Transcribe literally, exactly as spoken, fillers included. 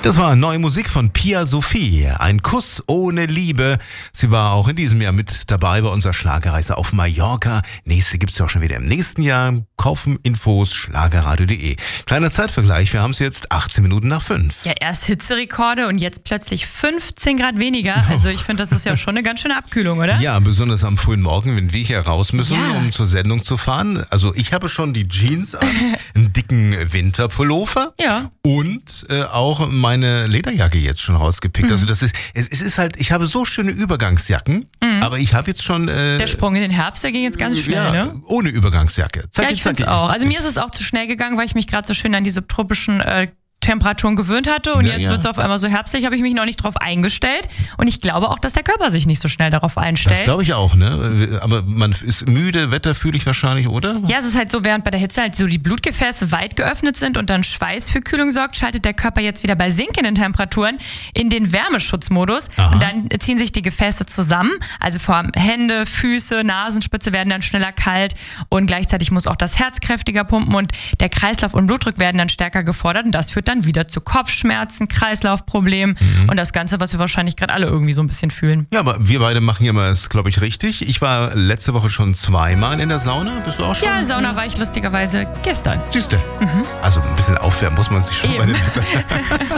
Das war neue Musik von Pia Sophie. Ein Kuss ohne Liebe. Sie war auch in diesem Jahr mit dabei bei unserer Schlagerreise auf Mallorca. Nächste gibt's ja auch schon wieder im nächsten Jahr. Kaufen Infos schlagerradio punkt de. Kleiner Zeitvergleich, wir haben es jetzt achtzehn Minuten nach fünf. Ja, erst Hitzerekorde und jetzt plötzlich fünfzehn Grad weniger. Also ich finde, das ist ja schon eine ganz schöne Abkühlung, oder? Ja, besonders am frühen Morgen, wenn wir hier raus müssen, Ja. um zur Sendung zu fahren. Also ich habe schon die Jeans an, einen dicken Winterpullover Ja. und äh, auch meine Lederjacke jetzt schon rausgepickt. Mhm. Also das ist, es, es ist halt, ich habe so schöne Übergangsjacken, Mhm. aber ich habe jetzt schon... Äh, Der Sprung in den Herbst, der ging jetzt ganz schnell, ja, ne? ohne Übergangsjacke. Zacki, Ja, ich finde es zacki. auch. Also mir ist es auch zu schnell gegangen, weil ich mich gerade so schön an die subtropischen äh, Temperaturen gewöhnt hatte und Ja, jetzt ja. wird es auf einmal so herbstlich, habe ich mich noch nicht drauf eingestellt und ich glaube auch, dass der Körper sich nicht so schnell darauf Das einstellt. glaube ich auch, ne? Aber man ist müde, wetterfühlig wahrscheinlich, oder? Ja, es ist halt so, während bei der Hitze halt so die Blutgefäße weit geöffnet sind und dann Schweiß für Kühlung sorgt, schaltet der Körper jetzt wieder bei sinkenden Temperaturen in den Wärmeschutzmodus. Aha. Und dann ziehen sich die Gefäße zusammen, also vor allem Hände, Füße, Nasenspitze werden dann schneller kalt und gleichzeitig muss auch das Herz kräftiger pumpen und der Kreislauf und Blutdruck werden dann stärker gefordert und das führt dann wieder zu Kopfschmerzen, Kreislaufproblemen Mhm. und das Ganze, was wir wahrscheinlich gerade alle irgendwie so ein bisschen fühlen. Ja, aber wir beide machen ja mal es, glaube ich, richtig. Ich war letzte Woche schon zweimal in der Sauna. Bist du auch schon? Ja, Sauna war ich lustigerweise gestern. Siehste. Also ein bisschen aufwärmen muss man sich schon Eben. bei dem Wetter.